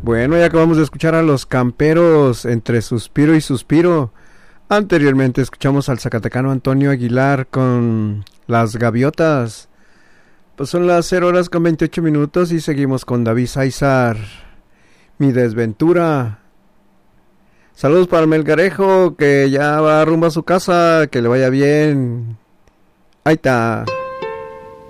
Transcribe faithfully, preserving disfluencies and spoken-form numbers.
Bueno, ya acabamos de escuchar a Los Camperos, Entre Suspiro y Suspiro. Anteriormente escuchamos al zacatecano Antonio Aguilar con Las Gaviotas. Pues son las cero horas con veintiocho minutos y seguimos con David Sáizar, Mi Desventura. Saludos para Melgarejo, que ya va rumbo a su casa, que le vaya bien. Ahí está.